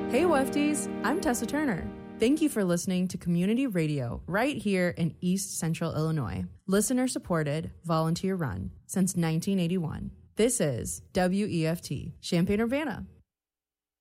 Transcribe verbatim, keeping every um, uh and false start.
Hey Wefties, I'm Tessa Turner. Thank you for listening to community radio right here in East Central Illinois. Listener supported, volunteer run since nineteen eighty-one. This is W E F T, Champaign-Urbana.